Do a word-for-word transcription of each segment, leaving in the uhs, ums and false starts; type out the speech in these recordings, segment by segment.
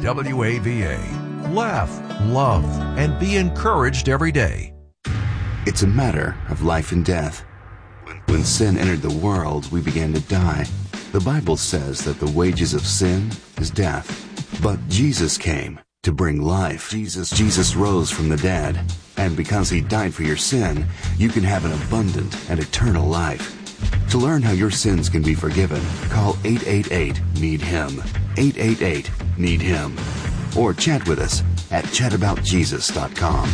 W A V A. Laugh, love, and be encouraged every day. It's a matter of life and death. When sin entered the world, we began to die. The Bible says that the wages of sin is death. But Jesus came to bring life. Jesus, Jesus rose from the dead. And because he died for your sin, you can have an abundant and eternal life. To learn how your sins can be forgiven, call eight eight eight, need him. eight eight eight, need him. Or chat with us at chat about jesus dot com.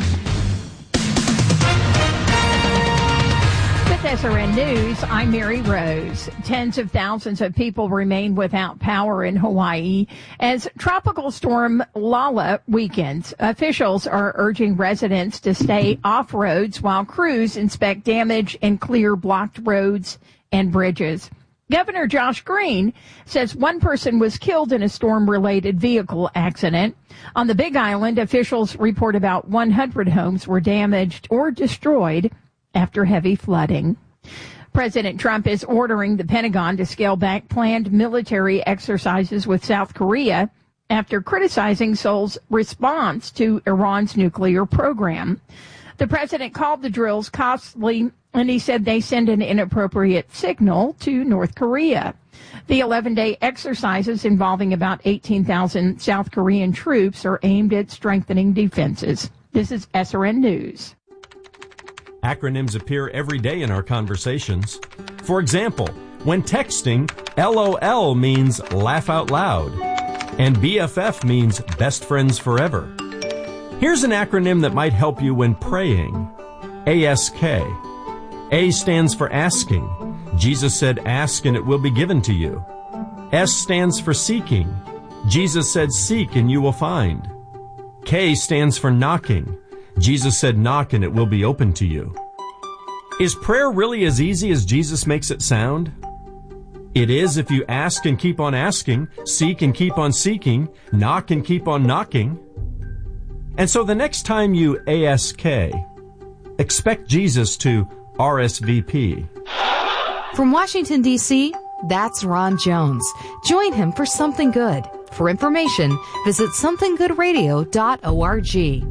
With S R N News, I'm Mary Rose. Tens of thousands of people remain without power in Hawaii as Tropical Storm Lala weakens. Officials are urging residents to stay off roads while crews inspect damage and clear blocked roads and bridges. Governor Josh Green says one person was killed in a storm-related vehicle accident. On the Big Island, officials report about one hundred homes were damaged or destroyed after heavy flooding. President Trump is ordering the Pentagon to scale back planned military exercises with South Korea after criticizing Seoul's response to Iran's nuclear program. The president called the drills costly, and he said they send an inappropriate signal to North Korea. The eleven-day exercises involving about eighteen thousand South Korean troops are aimed at strengthening defenses. This is S R N News. Acronyms appear every day in our conversations. For example, when texting, L O L means laugh out loud, and B F F means best friends forever. Here's an acronym that might help you when praying. A S K. A stands for asking. Jesus said, ask and it will be given to you. S stands for seeking. Jesus said, seek and you will find. K stands for knocking. Jesus said, knock and it will be open to you. Is prayer really as easy as Jesus makes it sound? It is if you ask and keep on asking, seek and keep on seeking, knock and keep on knocking. And so the next time you A S K, expect Jesus to R S V P. From Washington, D C, that's Ron Jones. Join him for Something Good. For information, visit something good radio dot org.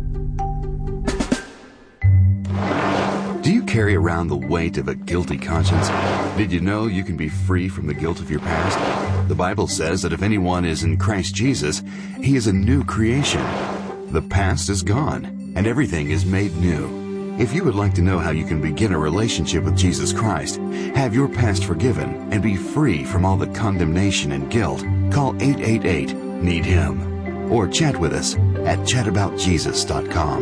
Do you carry around the weight of a guilty conscience? Did you know you can be free from the guilt of your past? The Bible says that if anyone is in Christ Jesus, he is a new creation. The past is gone, and everything is made new. If you would like to know how you can begin a relationship with Jesus Christ, have your past forgiven, and be free from all the condemnation and guilt, call eight eight eight, need him. Or chat with us at chat about jesus dot com.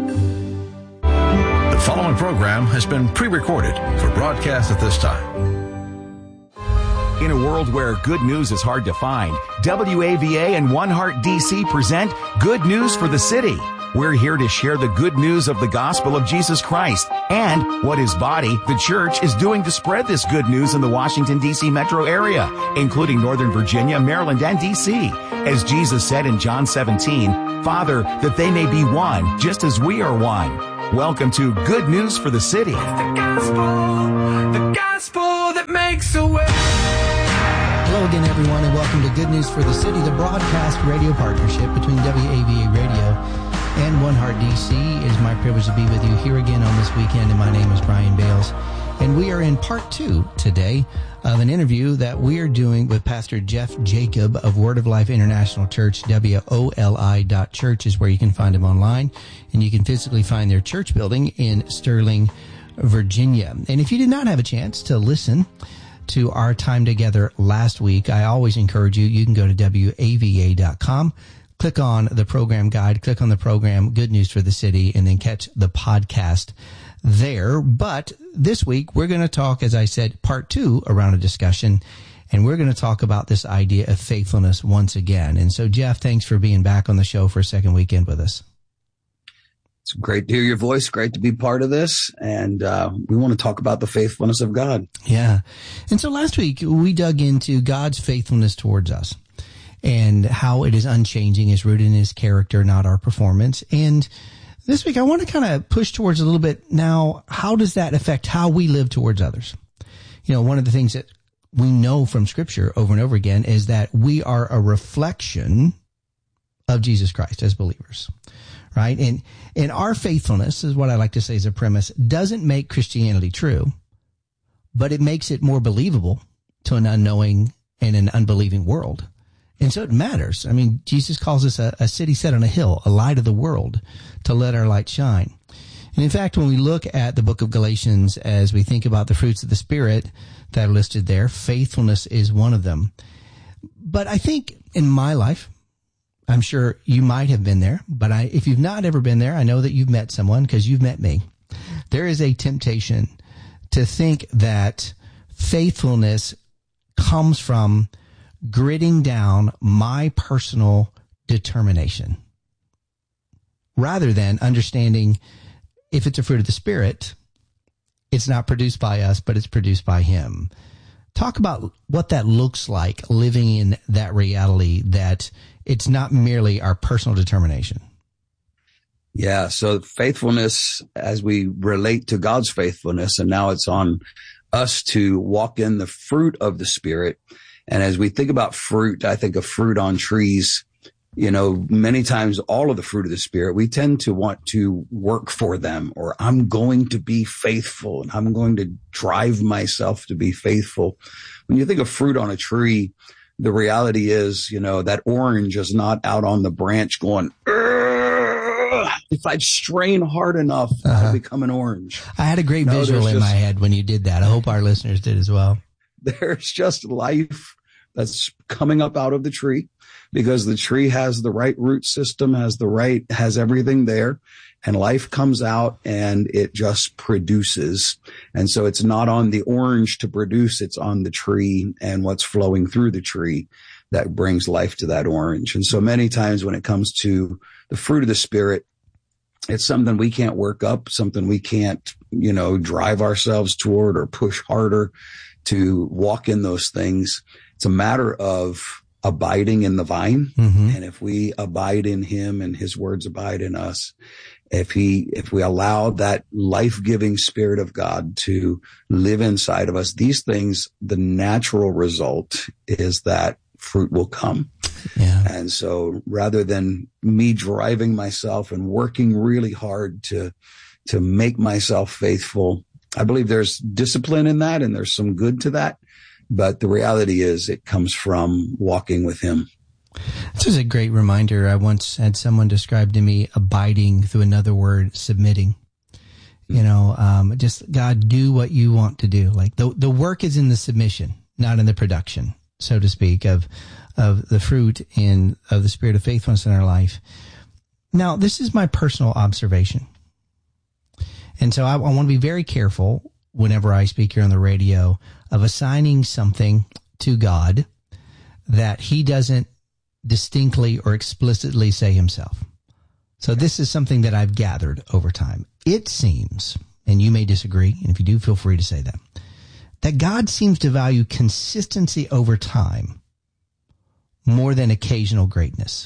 The following program has been pre-recorded for broadcast at this time. In a world where good news is hard to find, W A V A and One Heart D C present Good News for the City. We're here to share the good news of the gospel of Jesus Christ and what his body, the church, is doing to spread this good news in the Washington, D C metro area, including Northern Virginia, Maryland, and D C. As Jesus said in John seventeen, Father, that they may be one, just as we are one. Welcome to Good News for the City. It's the gospel, the gospel that makes a way. Hello again, everyone, and welcome to Good News for the City, the broadcast radio partnership between W A V A Radio and One Heart D C. It is my privilege to be with you here again on this weekend, and my name is Brian Bales. And we are in part two today of an interview that we are doing with Pastor Jeff Jacob of Word of Life International Church. W O L I dot church is where you can find them online, and you can physically find their church building in Sterling, Virginia. And if you did not have a chance to listen to our time together last week, I always encourage you, you can go to W A V A dot com, click on the program guide, click on the program Good News for the City, and then catch the podcast there. But this week, we're going to talk, as I said, part two around a discussion, and we're going to talk about this idea of faithfulness once again. And so, Jeff, thanks for being back on the show for a second weekend with us. It's great to hear your voice. Great to be part of this. And uh, we want to talk about the faithfulness of God. Yeah. And so last week, we dug into God's faithfulness towards us and how it is unchanging, is rooted in his character, not our performance. And this week, I want to kind of push towards a little bit now, how does that affect how we live towards others? You know, one of the things that we know from Scripture over and over again is that we are a reflection of Jesus Christ as believers, right? And, and our faithfulness is what I like to say is a premise, doesn't make Christianity true, but it makes it more believable to an unknowing and an unbelieving world. And so it matters. I mean, Jesus calls us a, a city set on a hill, a light of the world, to let our light shine. And in fact, when we look at the book of Galatians, as we think about the fruits of the Spirit that are listed there, faithfulness is one of them. But I think in my life, I'm sure you might have been there, but I, if you've not ever been there, I know that you've met someone because you've met me. There is a temptation to think that faithfulness comes from gritting down my personal determination rather than understanding if it's a fruit of the Spirit, it's not produced by us, but it's produced by Him. Talk about what that looks like, living in that reality that it's not merely our personal determination. Yeah. So faithfulness, as we relate to God's faithfulness, and now it's on us to walk in the fruit of the Spirit. And as we think about fruit, I think of fruit on trees. You know, many times all of the fruit of the Spirit, we tend to want to work for them, or I'm going to be faithful and I'm going to drive myself to be faithful. When you think of fruit on a tree, the reality is, you know, that orange is not out on the branch going, if I strain hard enough, uh-huh. I'll become an orange. I had a great no, visual in just, my head when you did that. I hope our listeners did as well. There's just life that's coming up out of the tree, because the tree has the right root system, has the right, has everything there, and life comes out and it just produces. And so it's not on the orange to produce, it's on the tree and what's flowing through the tree that brings life to that orange. And so many times when it comes to the fruit of the Spirit, it's something we can't work up, something we can't, you know, drive ourselves toward or push harder to walk in those things. It's a matter of abiding in the vine. Mm-hmm. And if we abide in Him and His words abide in us, if he, if we allow that life-giving Spirit of God to live inside of us, these things, the natural result is that fruit will come. Yeah. And so rather than me driving myself and working really hard to, to make myself faithful, I believe there's discipline in that and there's some good to that. But the reality is it comes from walking with Him. This is a great reminder. I once had someone describe to me abiding through another word, submitting. You know, um, just God, do what you want to do. Like the the work is in the submission, not in the production, so to speak, of of the fruit in of the Spirit of faithfulness in our life. Now, this is my personal observation. And so I, I want to be very careful whenever I speak here on the radio of assigning something to God that He doesn't distinctly or explicitly say Himself. So this is something that I've gathered over time. It seems, and you may disagree, and if you do, feel free to say that, that God seems to value consistency over time more than occasional greatness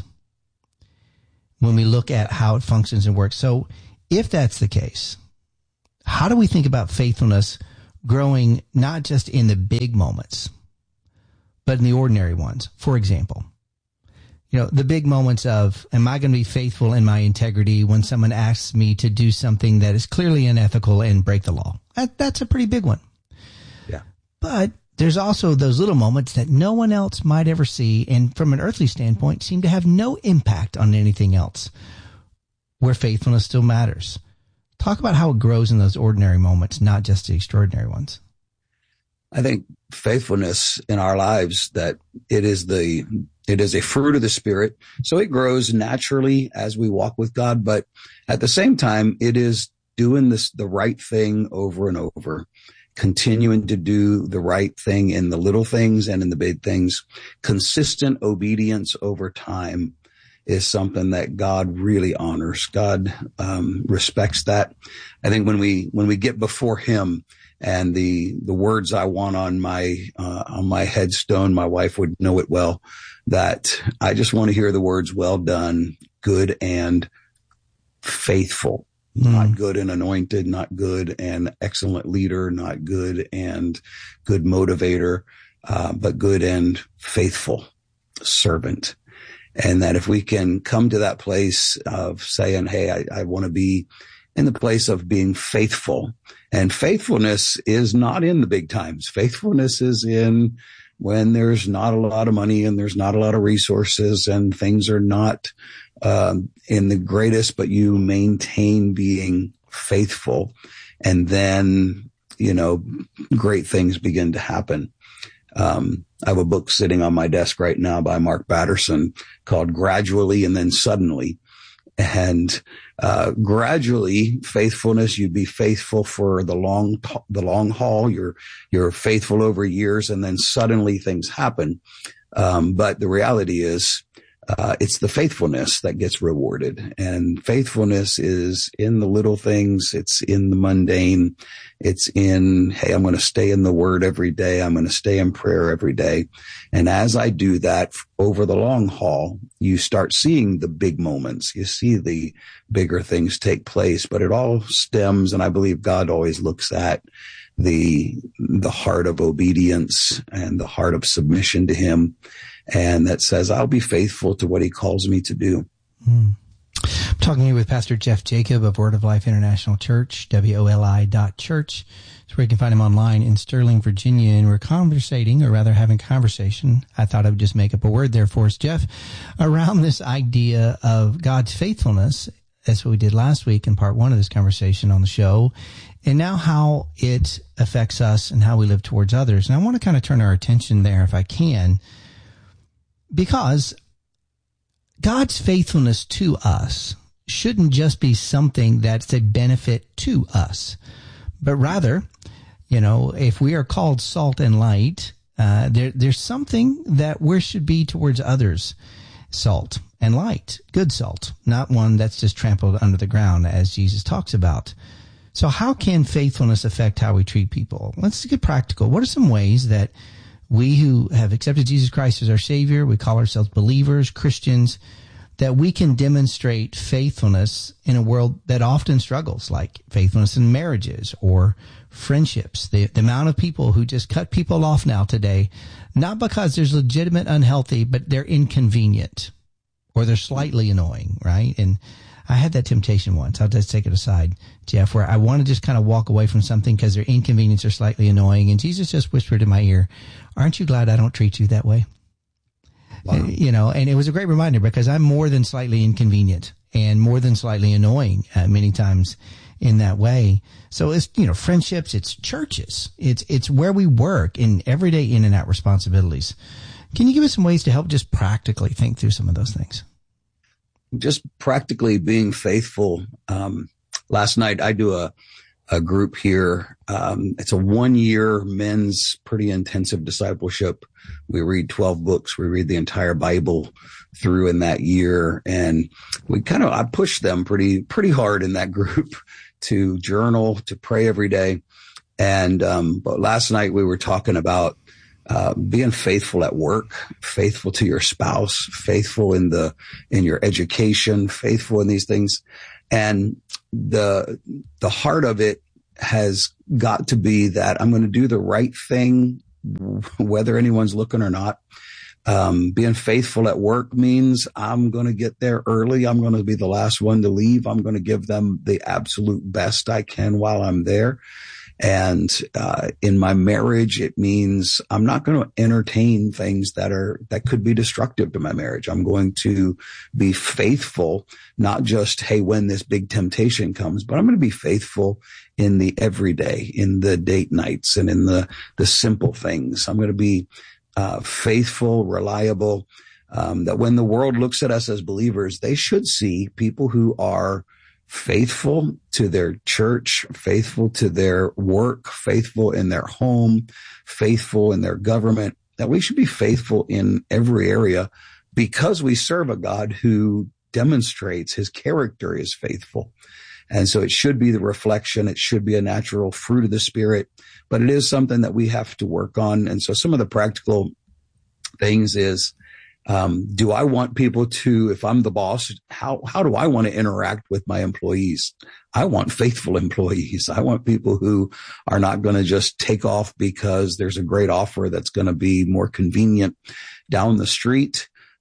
when we look at how it functions and works. So if that's the case, how do we think about faithfulness growing not just in the big moments, but in the ordinary ones? For example, you know, the big moments of, am I going to be faithful in my integrity when someone asks me to do something that is clearly unethical and break the law? That, that's a pretty big one. Yeah. But there's also those little moments that no one else might ever see, and from an earthly standpoint, seem to have no impact on anything else, where faithfulness still matters. Talk about how it grows in those ordinary moments, not just the extraordinary ones. I think faithfulness in our lives, that it is the, it is a fruit of the Spirit. So it grows naturally as we walk with God. But at the same time, it is doing this, the right thing over and over, continuing to do the right thing in the little things and in the big things. Consistent obedience over time is something that God really honors. God um, respects that. I think when we when we get before Him, and the the words I want on my uh, on my headstone, my wife would know it well, that I just want to hear the words, "Well done, good and faithful." Mm. Not good and anointed, not good and excellent leader, not good and good motivator, uh, but good and faithful servant. And that if we can come to that place of saying, hey, I, I want to be in the place of being faithful. And faithfulness is not in the big times. Faithfulness is in when there's not a lot of money and there's not a lot of resources and things are not um, in the greatest, but you maintain being faithful. And then, you know, great things begin to happen. Um, I have a book sitting on my desk right now by Mark Batterson called Gradually and Then Suddenly. And uh gradually, faithfulness, you'd be faithful for the long, the long haul. You're, you're faithful over years, and then suddenly things happen. Um, but the reality is, uh, it's the faithfulness that gets rewarded. And faithfulness is in the little things. It's in the mundane. It's in, hey, I'm going to stay in the word every day. I'm going to stay in prayer every day. And as I do that over the long haul, you start seeing the big moments. You see the bigger things take place, but it all stems. And I believe God always looks at the, the heart of obedience and the heart of submission to him. And that says, I'll be faithful to what he calls me to do. Hmm. I'm talking here with Pastor Jeff Jacob of Word of Life International Church, W O L I dot church. That's where you can find him online in Sterling, Virginia. And we're conversating, or rather having conversation. I thought I would just make up a word there for us, Jeff, around this idea of God's faithfulness. That's what we did last week in part one of this conversation on the show. And now how it affects us and how we live towards others. And I want to kind of turn our attention there, if I can, because God's faithfulness to us shouldn't just be something that's a benefit to us, but rather, you know, if we are called salt and light, uh, there, there's something that we should be towards others. Salt and light, good salt, not one that's just trampled under the ground, as Jesus talks about. So how can faithfulness affect how we treat people? Let's get practical. What are some ways that we who have accepted Jesus Christ as our Savior, we call ourselves believers, Christians, that we can demonstrate faithfulness in a world that often struggles, like faithfulness in marriages or friendships? The, the amount of people who just cut people off now today, not because there's legitimate unhealthy, but they're inconvenient or they're slightly annoying, right? And I had that temptation once. I'll just take it aside, Jeff, where I want to just kind of walk away from something because they're inconvenience or slightly annoying. And Jesus just whispered in my ear, aren't you glad I don't treat you that way? Wow. And, you know, and it was a great reminder because I'm more than slightly inconvenient and more than slightly annoying uh, many times in that way. So it's, you know, friendships, it's churches, it's, it's where we work in everyday in and out responsibilities. Can you give us some ways to help just practically think through some of those things? Just practically being faithful. Um, last night I do a, a group here. Um, it's a one year men's pretty intensive discipleship. We read twelve books. We read the entire Bible through in that year. And we kind of, I push them pretty, pretty hard in that group to journal, to pray every day. And, um, but last night we were talking about Uh, being faithful at work, faithful to your spouse, faithful in the, in your education, faithful in these things. And the, the heart of it has got to be that I'm going to do the right thing, whether anyone's looking or not. Um, being faithful at work means I'm going to get there early. I'm going to be the last one to leave. I'm going to give them the absolute best I can while I'm there. And, uh, in my marriage, it means I'm not going to entertain things that are, that could be destructive to my marriage. I'm going to be faithful, not just, hey, when this big temptation comes, but I'm going to be faithful in the everyday, in the date nights and in the, the simple things. I'm going to be, uh, faithful, reliable, um, that when the world looks at us as believers, they should see people who are faithful to their church, faithful to their work, faithful in their home, faithful in their government, that we should be faithful in every area because we serve a God who demonstrates his character is faithful. And so it should be the reflection. It should be a natural fruit of the Spirit, but it is something that we have to work on. And so some of the practical things is, Um, do I want people to, if I'm the boss, how, how do I want to interact with my employees? I want faithful employees. I want people who are not going to just take off because there's a great offer that's going to be more convenient down the street.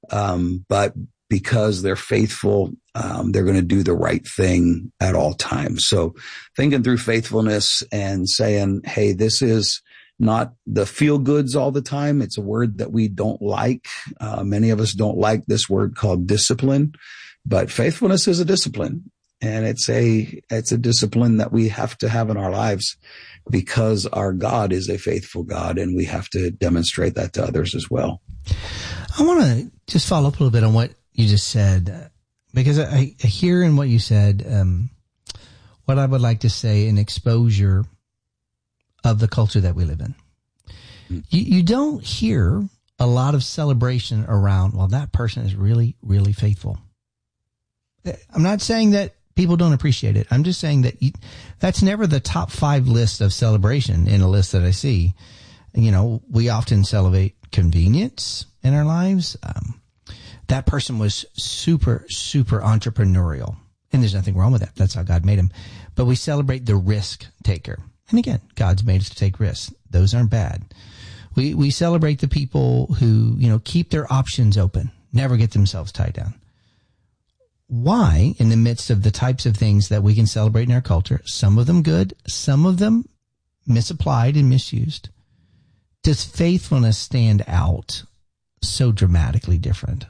Um, but because they're faithful, um, they're going to do the right thing at all times. So thinking through faithfulness and saying, hey, this is not the feel goods all the time. It's a word that we don't like. Uh, many of us don't like this word called discipline, but faithfulness is a discipline. And it's a, it's a discipline that we have to have in our lives because our God is a faithful God, and we have to demonstrate that to others as well. I want to just follow up a little bit on what you just said, because I, I hear in what you said, um, what I would like to say an exposure of the culture that we live in. Mm-hmm. You, you don't hear a lot of celebration around, well, that person is really, really faithful. I'm not saying that people don't appreciate it. I'm just saying that you, that's never the top five list of celebration in a list that I see. You know, we often celebrate convenience in our lives. Um, that person was super, super entrepreneurial, and there's nothing wrong with that. That's how God made him. But we celebrate the risk taker. And again, God's made us to take risks. Those aren't bad. We, we celebrate the people who, you know, keep their options open, never get themselves tied down. Why, in the midst of the types of things that we can celebrate in our culture, some of them good, some of them misapplied and misused, does faithfulness stand out so dramatically different?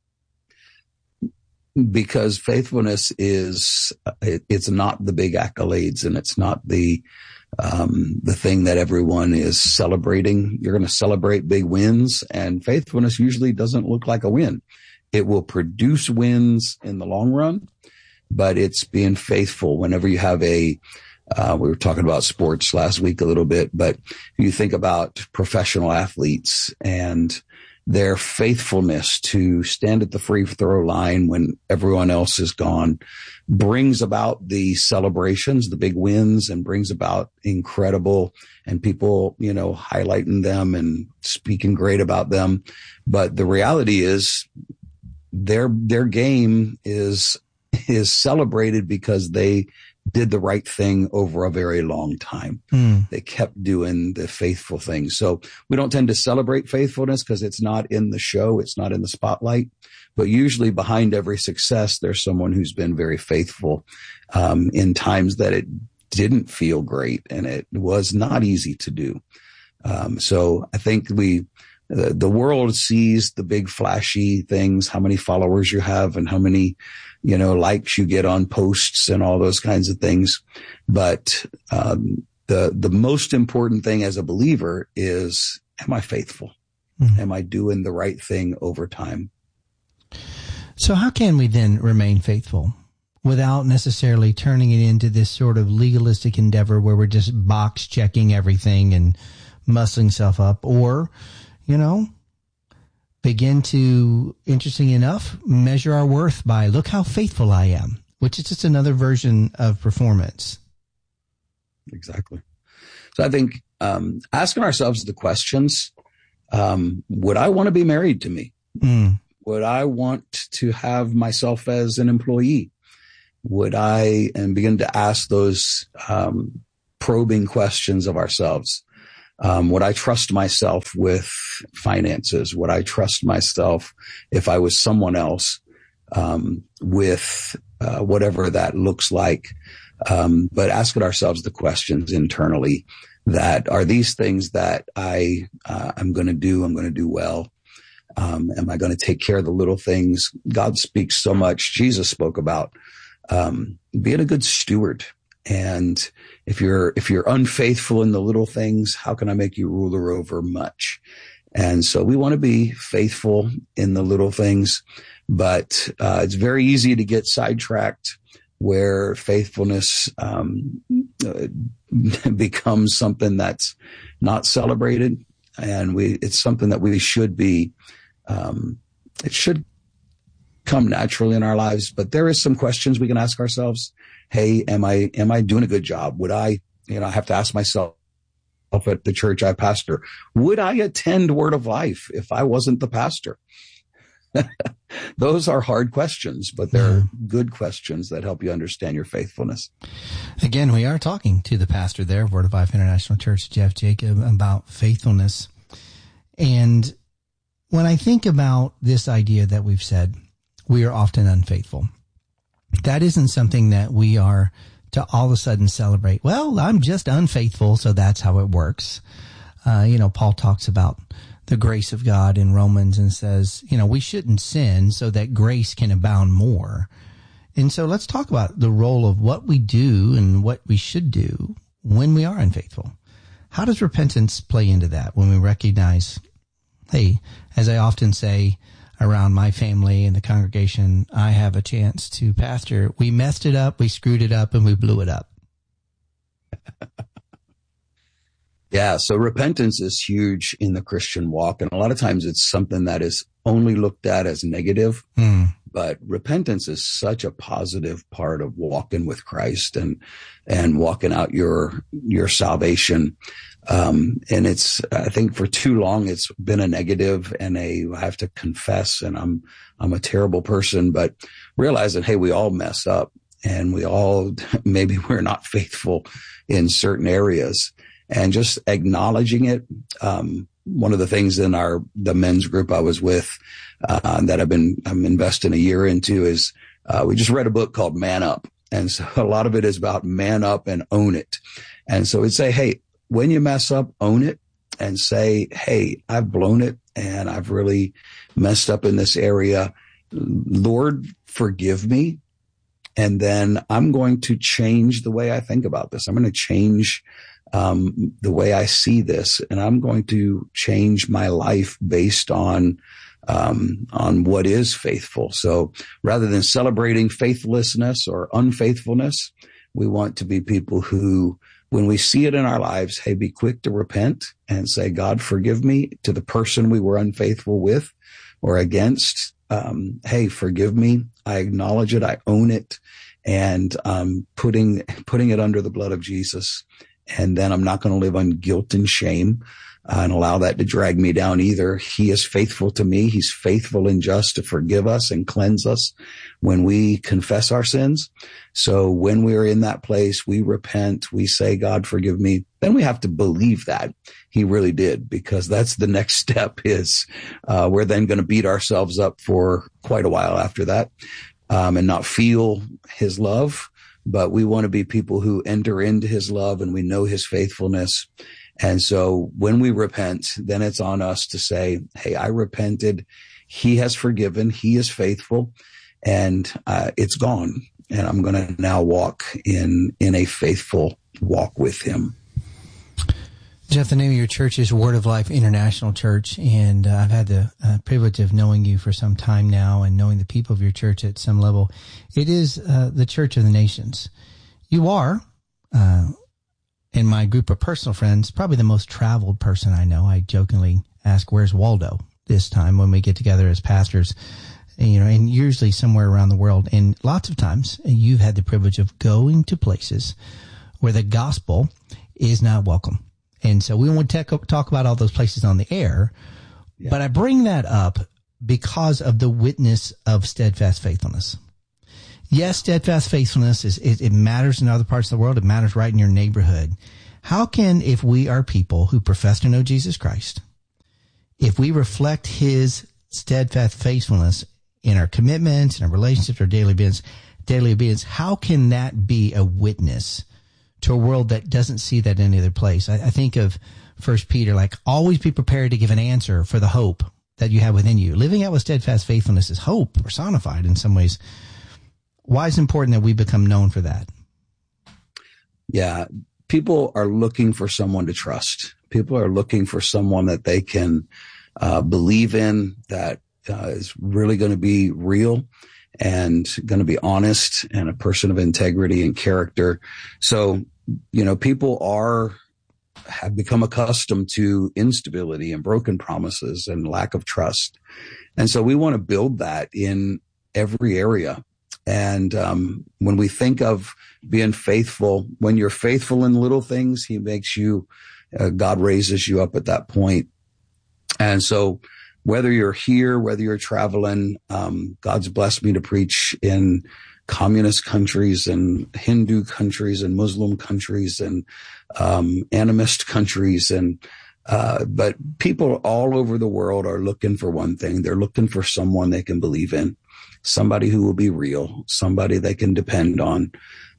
Because faithfulness is, it, it's not the big accolades, and it's not the, um, the thing that everyone is celebrating. You're going to celebrate big wins, and faithfulness usually doesn't look like a win. It will produce wins in the long run, but it's being faithful. Whenever you have a, uh, we were talking about sports last week a little bit, but you think about professional athletes and their faithfulness to stand at the free throw line when everyone else is gone brings about the celebrations, the big wins, and brings about incredible, and people, you know, highlighting them and speaking great about them. But the reality is, their their game is is celebrated because they did the right thing over a very long time. Mm. They kept doing the faithful thing. So we don't tend to celebrate faithfulness because it's not in the show, it's not in the spotlight. But usually behind every success, there's someone who's been very faithful um, in times that it didn't feel great and it was not easy to do. Um, so I think we. The, the world sees the big flashy things, how many followers you have and how many, you know, likes you get on posts and all those kinds of things. But, um, the, the most important thing as a believer is, am I faithful? Mm-hmm. Am I doing the right thing over time? So how can we then remain faithful without necessarily turning it into this sort of legalistic endeavor where we're just box checking everything and muscling stuff up, or, you know, begin to, interesting enough, measure our worth by, look how faithful I am, which is just another version of performance. Exactly. So I think um, asking ourselves the questions, um, would I want to be married to me? Mm. Would I want to have myself as an employee? Would I, and begin to ask those um, probing questions of ourselves. Um, would I trust myself with finances? Would I trust myself if I was someone else, um, with, uh, whatever that looks like? Um, but asking ourselves the questions internally that are these things that I, uh, I'm going to do, I'm going to do well. Um, am I going to take care of the little things? God speaks so much. Jesus spoke about, um, being a good steward. And if you're, if you're unfaithful in the little things, how can I make you ruler over much? And so we want to be faithful in the little things, but, uh, it's very easy to get sidetracked where faithfulness, um, uh, becomes something that's not celebrated. And we, it's something that we should be, um, it should come naturally in our lives, but there is some questions we can ask ourselves. Hey, am I, am I doing a good job? Would I, you know, I have to ask myself at the church I pastor, would I attend Word of Life if I wasn't the pastor? Those are hard questions, but they're yeah. good questions that help you understand your faithfulness. Again, we are talking to the pastor there, Word of Life International Church, Jeff Jacob, about faithfulness. And when I think about this idea that we've said, we are often unfaithful. That isn't something that we are to all of a sudden celebrate. Well, I'm just unfaithful, so that's how it works. Uh, you know, Paul talks about the grace of God in Romans and says, you know, we shouldn't sin so that grace can abound more. And so let's talk about the role of what we do and what we should do when we are unfaithful. How does repentance play into that when we recognize, hey, as I often say around my family and the congregation I have a chance to pastor, we messed it up, we screwed it up, and we blew it up? Yeah, so repentance is huge in the Christian walk, and a lot of times it's something that is only looked at as negative, mm. but repentance is such a positive part of walking with Christ and and walking out your your salvation. Um, and it's, I think for too long, it's been a negative and a, I have to confess, and I'm, I'm a terrible person, but realizing, hey, we all mess up and we all, maybe we're not faithful in certain areas, and just acknowledging it. Um, one of the things in our, the men's group I was with, uh, that I've been, I'm investing a year into is, uh, we just read a book called Man Up. And so a lot of it is about man up and own it. And so we'd say, hey, when you mess up, own it and say, hey, I've blown it and I've really messed up in this area. Lord, forgive me. And then I'm going to change the way I think about this. I'm going to change um, the way I see this, and I'm going to change my life based on um, on what is faithful. So rather than celebrating faithlessness or unfaithfulness, we want to be people who, when we see it in our lives, hey, be quick to repent and say, God, forgive me, to the person we were unfaithful with or against. Um, hey, forgive me. I acknowledge it. I own it. And um, putting putting it under the blood of Jesus. And then I'm not going to live on guilt and shame uh, and allow that to drag me down either. He is faithful to me. He's faithful and just to forgive us and cleanse us when we confess our sins. So when we're in that place, we repent, we say, God, forgive me. Then we have to believe that he really did, because that's the next step is uh, we're then going to beat ourselves up for quite a while after that um, and not feel his love. But we want to be people who enter into his love and we know his faithfulness. And so when we repent, then it's on us to say, hey, I repented. He has forgiven. He is faithful, and uh, it's gone. And I'm going to now walk in, in a faithful walk with him. Jeff, the name of your church is Word of Life International Church, and uh, I've had the uh, privilege of knowing you for some time now and knowing the people of your church at some level. It is uh, the Church of the Nations. You are, uh, in my group of personal friends, probably the most traveled person I know. I jokingly ask, where's Waldo this time when we get together as pastors? And, you know, and usually somewhere around the world. And lots of times you've had the privilege of going to places where the gospel is not welcome. And so we won't talk about all those places on the air, yeah. But I bring that up because of the witness of steadfast faithfulness. Yes, steadfast faithfulness is it, it matters in other parts of the world. It matters right in your neighborhood. How can, if we are people who profess to know Jesus Christ, if we reflect his steadfast faithfulness in our commitments, in our relationships, our daily obedience, daily obedience, how can that be a witness to a world that doesn't see that in any other place? I, I think of First Peter, like, always be prepared to give an answer for the hope that you have within you. Living out with steadfast faithfulness is hope personified in some ways. Why is it important that we become known for that? Yeah, people are looking for someone to trust. People are looking for someone that they can uh, believe in, that uh, is really going to be real and going to be honest and a person of integrity and character. So, you know, people are, have become accustomed to instability and broken promises and lack of trust. And so we want to build that in every area. And um, when we think of being faithful, when you're faithful in little things, he makes you, uh, God raises you up at that point. And so whether you're here, whether you're traveling, um, God's blessed me to preach in communist countries and Hindu countries and Muslim countries and um, animist countries. And Uh, but people all over the world are looking for one thing. They're looking for someone they can believe in, somebody who will be real, somebody they can depend on.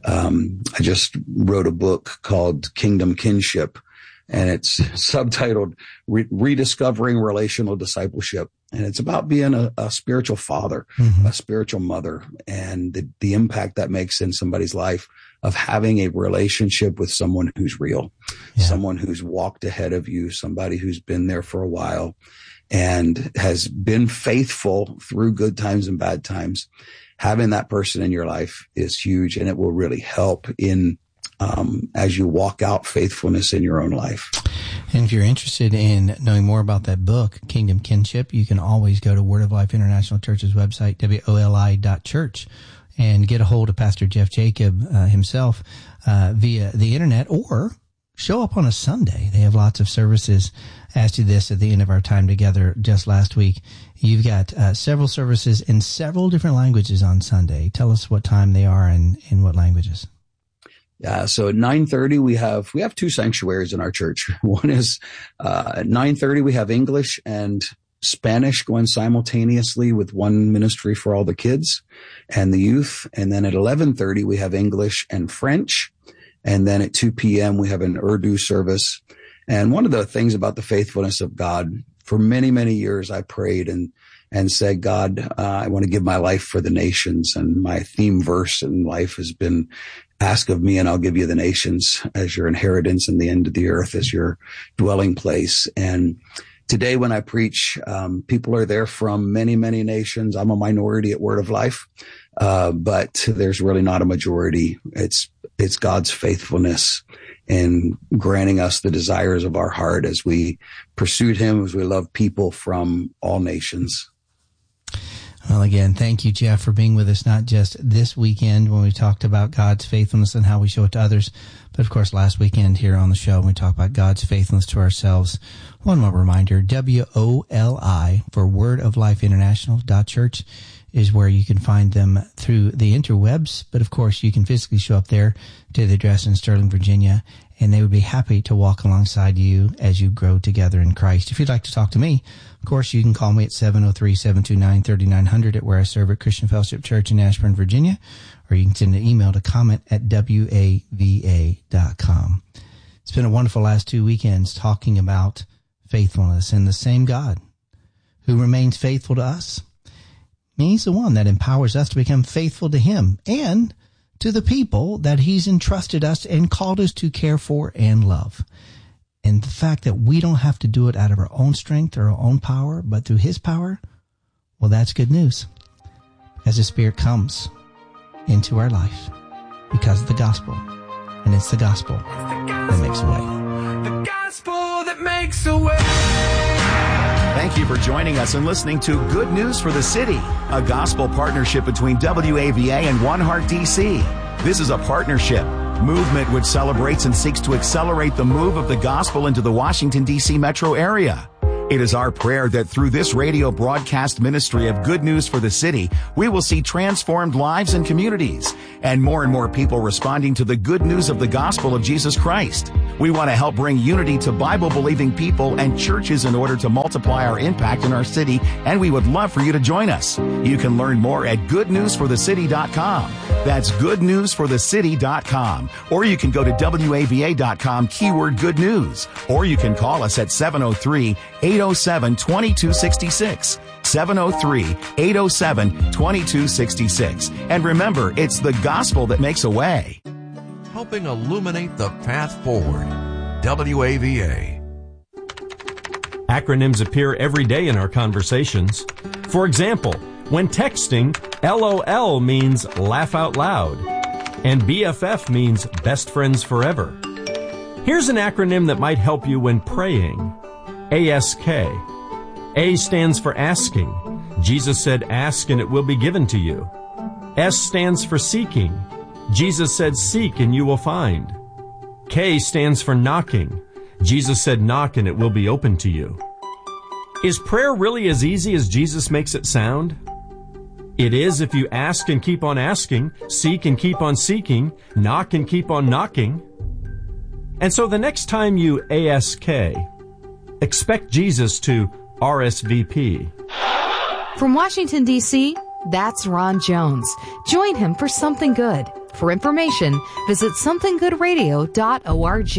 Um, I just wrote a book called Kingdom Kinship, and it's subtitled Re- Rediscovering Relational Discipleship. And it's about being a, a spiritual father, mm-hmm. a spiritual mother, and the, the impact that makes in somebody's life of having a relationship with someone who's real, yeah. someone who's walked ahead of you, somebody who's been there for a while and has been faithful through good times and bad times. Having that person in your life is huge, and it will really help in um, as you walk out faithfulness in your own life. And if you're interested in knowing more about that book, Kingdom Kinship, you can always go to Word of Life International Church's website, W O L I dot church, and get a hold of Pastor Jeff Jacob uh, himself uh, via the internet, or show up on a Sunday. They have lots of services. As to this, at the end of our time together just last week, you've got uh, several services in several different languages on Sunday. Tell us what time they are and in what languages. Yeah, so at nine thirty, we have, we have two sanctuaries in our church. One is, uh, at nine thirty, we have English and Spanish going simultaneously with one ministry for all the kids and the youth. And then at eleven thirty, we have English and French. And then at two p.m., we have an Urdu service. And one of the things about the faithfulness of God, for many, many years, I prayed and, and said, God, uh, I want to give my life for the nations. And my theme verse in life has been, ask of me and I'll give you the nations as your inheritance, and the end of the earth as your dwelling place. And today when I preach, um, people are there from many, many nations. I'm a minority at Word of Life, uh, but there's really not a majority. It's, it's God's faithfulness in granting us the desires of our heart as we pursued him, as we love people from all nations. Well, again, thank you, Jeff, for being with us, not just this weekend when we talked about God's faithfulness and how we show it to others, but of course last weekend here on the show when we talk about God's faithfulness to ourselves. One more reminder, W O L I for Word of Life International dot church is where you can find them through the interwebs, but of course you can physically show up there to the address in Sterling, Virginia, and they would be happy to walk alongside you as you grow together in Christ. If you'd like to talk to me, of course, you can call me at seven oh three, seven two nine, three nine zero zero at where I serve at Christian Fellowship Church in Ashburn, Virginia, or you can send an email to comment at W A V A dot com. It's been a wonderful last two weekends talking about faithfulness, and the same God who remains faithful to us, he's the one that empowers us to become faithful to him and to the people that he's entrusted us and called us to care for and love. And the fact that we don't have to do it out of our own strength or our own power, but through his power, well, that's good news. As the Spirit comes into our life because of the gospel. And it's the gospel that makes a way. The gospel that makes a way. Thank you for joining us and listening to Good News for the City, a gospel partnership between W A V A and One Heart D C. This is a partnership movement which celebrates and seeks to accelerate the move of the gospel into the Washington, D C metro area. It is our prayer that through this radio broadcast ministry of Good News for the City, we will see transformed lives and communities, and more and more people responding to the good news of the gospel of Jesus Christ. We want to help bring unity to Bible-believing people and churches in order to multiply our impact in our city, and we would love for you to join us. You can learn more at good news for the city dot com. That's good news for the city dot com. Or you can go to W A V A dot com, keyword good news. Or you can call us at seven oh three, eight oh seven, two two six six. seven oh three, eight oh seven, two two six six. And remember, it's the gospel that makes a way. Helping illuminate the path forward. W A V A. Acronyms appear every day in our conversations. For example, when texting, LOL means laugh out loud, and B F F means best friends forever. Here's an acronym that might help you when praying. A S K. A stands for asking. Jesus said, ask and it will be given to you. S stands for seeking. Jesus said, seek and you will find. K stands for knocking. Jesus said, knock and it will be open to you. Is prayer really as easy as Jesus makes it sound? It is if you ask and keep on asking, seek and keep on seeking, knock and keep on knocking. And so the next time you A S K, Expect Jesus to R S V P. From Washington, D C, that's Ron Jones. Join him for Something Good. For information, visit something good radio dot org.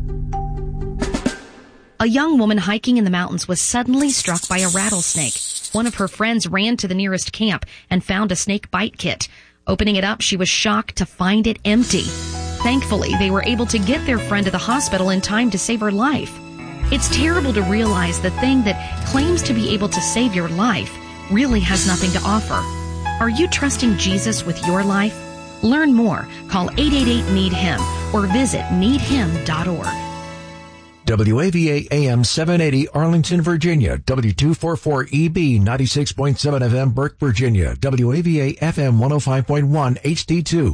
A young woman hiking in the mountains was suddenly struck by a rattlesnake. One of her friends ran to the nearest camp and found a snake bite kit. Opening it up, she was shocked to find it empty. Thankfully, they were able to get their friend to the hospital in time to save her life. It's terrible to realize the thing that claims to be able to save your life really has nothing to offer. Are you trusting Jesus with your life? Learn more. Call eight eight eight, need him or visit need him dot org. W A V A A M seven eighty Arlington, Virginia. W two forty-four E B ninety-six point seven F M Burke, Virginia. W A V A F M one oh five point one H D two.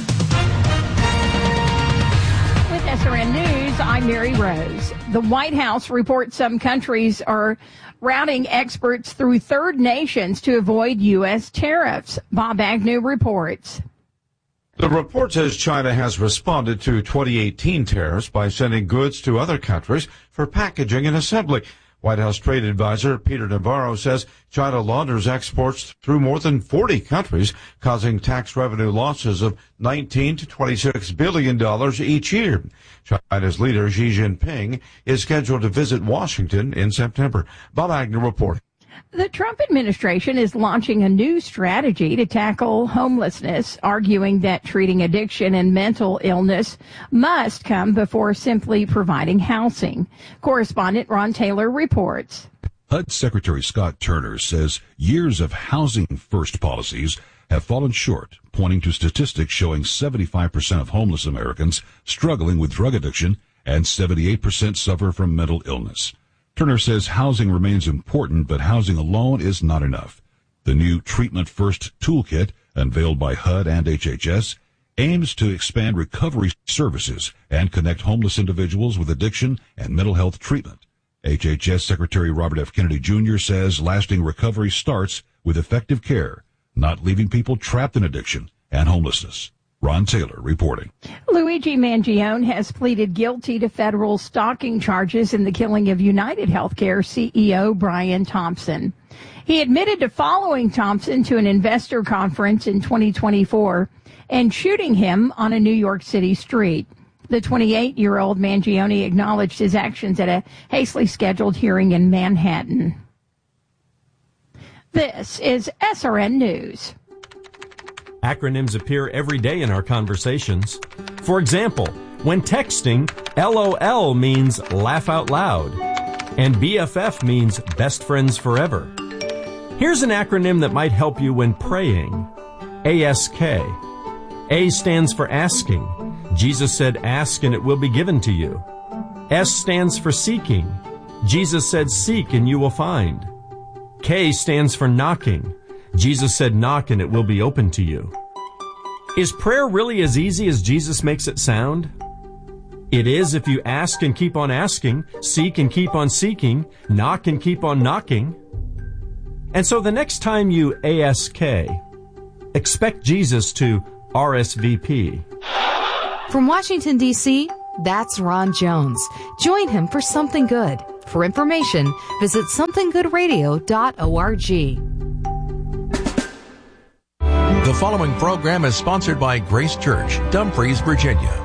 With S R N News, I'm Mary Rose. The White House reports some countries are routing experts through third nations to avoid U S tariffs. Bob Agnew reports. The report says China has responded to twenty eighteen tariffs by sending goods to other countries for packaging and assembly. White House Trade Advisor Peter Navarro says China launders exports through more than forty countries, causing tax revenue losses of nineteen to twenty-six billion dollars each year. China's leader Xi Jinping is scheduled to visit Washington in September. Bob Agnew reporting. The Trump administration is launching a new strategy to tackle homelessness, arguing that treating addiction and mental illness must come before simply providing housing. Correspondent Ron Taylor reports. H U D Secretary Scott Turner says years of housing first policies have fallen short, pointing to statistics showing seventy-five percent of homeless Americans struggling with drug addiction and seventy-eight percent suffer from mental illness. Turner says housing remains important, but housing alone is not enough. The new Treatment First Toolkit, unveiled by H U D and H H S, aims to expand recovery services and connect homeless individuals with addiction and mental health treatment. H H S Secretary Robert F. Kennedy Junior says lasting recovery starts with effective care, not leaving people trapped in addiction and homelessness. Ron Taylor reporting. Luigi Mangione has pleaded guilty to federal stalking charges in the killing of United Healthcare C E O Brian Thompson. He admitted to following Thompson to an investor conference in twenty twenty-four and shooting him on a New York City street. The twenty-eight-year-old Mangione acknowledged his actions at a hastily scheduled hearing in Manhattan. This is S R N News. Acronyms appear every day in our conversations. For example, when texting, LOL means laugh out loud, and B F F means best friends forever. Here's an acronym that might help you when praying. A S K. A stands for asking. Jesus said, ask and it will be given to you. S stands for seeking. Jesus said, seek and you will find. K stands for knocking. Jesus said, knock and it will be open to you. Is prayer really as easy as Jesus makes it sound? It is if you ask and keep on asking, seek and keep on seeking, knock and keep on knocking. And so the next time you A S K, expect Jesus to R S V P. From Washington, D C, that's Ron Jones. Join him for Something Good. For information, visit something good radio dot org. The following program is sponsored by Grace Church, Dumfries, Virginia.